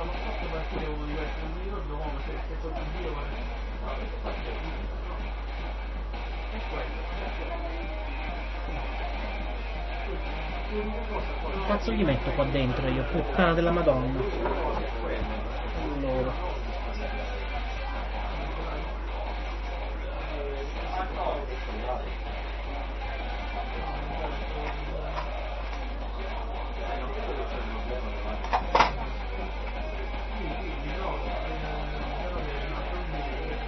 Che cazzo gli metto qua dentro io? Puttana della Madonna.